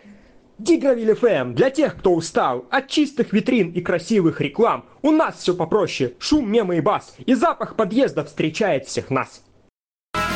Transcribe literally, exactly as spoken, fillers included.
Дигровиль эф эм для тех, кто устал от чистых витрин и красивых реклам. У нас все попроще: шум, мемы и бас, и запах подъезда встречает всех нас.